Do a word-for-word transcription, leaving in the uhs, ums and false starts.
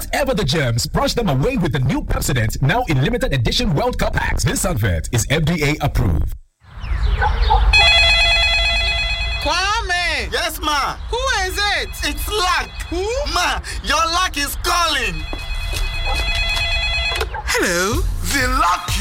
Whatever the germs, brush them away with the new Pepsodent, now in limited edition World Cup packs. This advert is F D A approved. Kwame! Yes, ma. Who is it? It's Luck. Who? Ma, your luck is calling. Hello? The luck